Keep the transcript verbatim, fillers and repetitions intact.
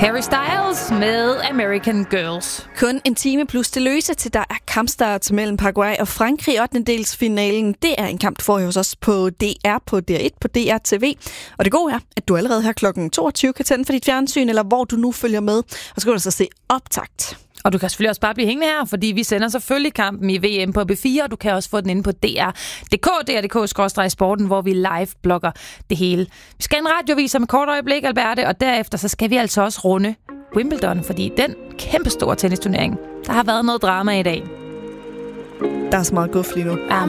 Harry Styles med American Girls. Kun en time plus det løse til, der er kampstart mellem Paraguay og Frankrig. ottendedelsfinalen, det er en kamp, du får hos os på D R, på D R et, på D R T V. Og det gode er, at du allerede her klokken toogtyve kan tænde for dit fjernsyn, eller hvor du nu følger med. Og så skal du så se optakt. Og du kan selvfølgelig også bare blive hængende her, fordi vi sender selvfølgelig kampen i V M på B fire, og du kan også få den inde på D R punktum D K, D R punktum D K skråstreg sporten, hvor vi live-blogger det hele. Vi skal en radioviser med kort øjeblik, Alberte, og derefter så skal vi altså også runde Wimbledon, fordi den kæmpestore tennisturnering, der har været noget drama i dag. Der er så meget guf lige nu. Ja.